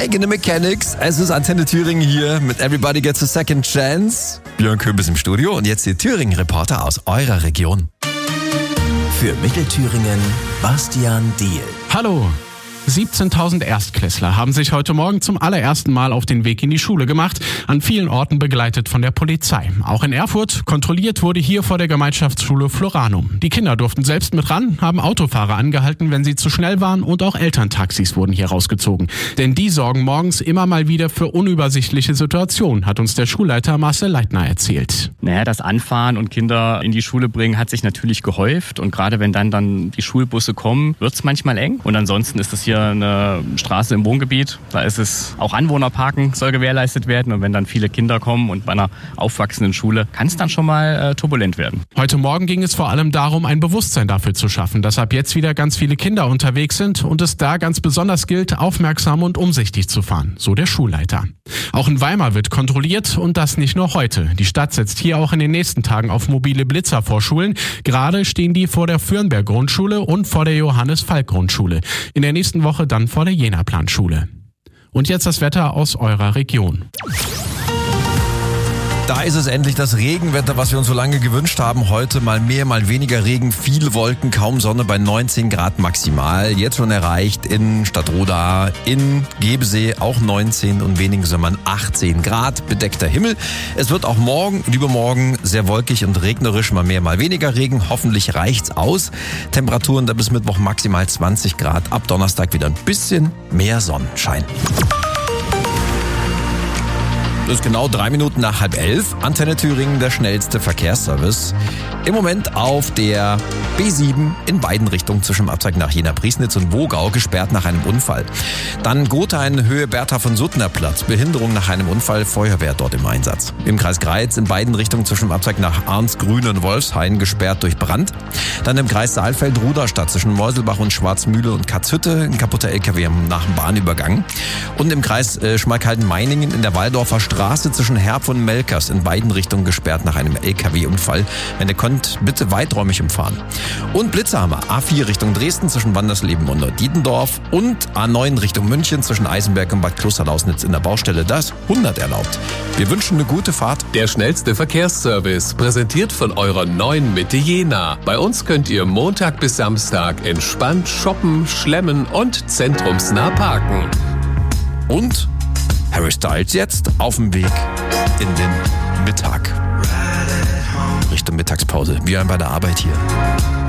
eigene Mechanics. Es ist Antenne Thüringen hier mit Everybody Gets a Second Chance. Björn Köbis im Studio und jetzt die Thüringen-Reporter aus eurer Region. Für Mittelthüringen Bastian Diehl. Hallo! 17.000 Erstklässler haben sich heute Morgen zum allerersten Mal auf den Weg in die Schule gemacht, an vielen Orten begleitet von der Polizei. Auch in Erfurt kontrolliert wurde hier vor der Gemeinschaftsschule Floranum. Die Kinder durften selbst mit ran, haben Autofahrer angehalten, wenn sie zu schnell waren, und auch Elterntaxis wurden hier rausgezogen. Denn die sorgen morgens immer mal wieder für unübersichtliche Situationen, hat uns der Schulleiter Marcel Leitner erzählt. Das Anfahren und Kinder in die Schule bringen hat sich natürlich gehäuft, und gerade wenn dann die Schulbusse kommen, wird es manchmal eng. Und ansonsten ist das hier eine Straße im Wohngebiet. Da ist es auch Anwohnerparken soll gewährleistet werden, und wenn dann viele Kinder kommen und bei einer aufwachsenden Schule, kann es dann schon mal turbulent werden. Heute Morgen ging es vor allem darum, ein Bewusstsein dafür zu schaffen, dass ab jetzt wieder ganz viele Kinder unterwegs sind und es da ganz besonders gilt, aufmerksam und umsichtig zu fahren, so der Schulleiter. Auch in Weimar wird kontrolliert, und das nicht nur heute. Die Stadt setzt hier auch in den nächsten Tagen auf mobile Blitzervorschulen. Gerade stehen die vor der Fürnberg-Grundschule und vor der Johannes-Falk-Grundschule. In der nächsten Woche dann vor der Jena-Planschule. Und jetzt das Wetter aus eurer Region. Da ist es endlich, das Regenwetter, was wir uns so lange gewünscht haben. Heute mal mehr, mal weniger Regen, viele Wolken, kaum Sonne bei 19 Grad maximal. Jetzt schon erreicht in Stadtroda, in Gebesee auch 19 und wenigen Sommern 18 Grad, bedeckter Himmel. Es wird auch morgen und übermorgen sehr wolkig und regnerisch, mal mehr, mal weniger Regen. Hoffentlich reicht's aus. Temperaturen da bis Mittwoch maximal 20 Grad. Ab Donnerstag wieder ein bisschen mehr Sonnenschein. Das ist genau 3 Minuten nach 10:30. Antenne Thüringen, der schnellste Verkehrsservice. Im Moment auf der B7 in beiden Richtungen zwischen dem Abzweig nach Jena-Priesnitz und Wogau gesperrt nach einem Unfall. Dann Gotha in Höhe Bertha von Suttner Platz. Behinderung nach einem Unfall, Feuerwehr dort im Einsatz. Im Kreis Greiz in beiden Richtungen zwischen dem Abzweig nach Arnsgrün und Wolfshain gesperrt durch Brand. Dann im Kreis Saalfeld-Ruderstadt zwischen Meuselbach und Schwarzmühle und Katzhütte ein kaputter LKW nach dem Bahnübergang. Und im Kreis Schmalkalden-Meiningen in der Waldorfer Straße zwischen Herb und Melkers in beiden Richtungen gesperrt nach einem LKW-Unfall. Wenn ihr könnt, bitte weiträumig umfahren. Und Blitzerhammer, A4 Richtung Dresden zwischen Wandersleben und Dietendorf und A9 Richtung München zwischen Eisenberg und Bad Klosterlausnitz in der Baustelle, das 100 erlaubt. Wir wünschen eine gute Fahrt. Der schnellste Verkehrsservice, präsentiert von eurer neuen Mitte Jena. Bei uns könnt ihr Montag bis Samstag entspannt shoppen, schlemmen und zentrumsnah parken. Und Harry Styles jetzt auf dem Weg in den Mittag. Richtung Mittagspause. Wir bei der Arbeit hier.